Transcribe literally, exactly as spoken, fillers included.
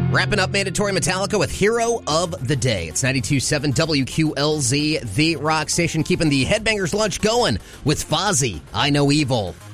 Wrapping up Mandatory Metallica with Hero of the Day. It's ninety-two point seven W Q L Z, the rock station, keeping the Headbangers Lunch going with Fozzy, I Know Evil.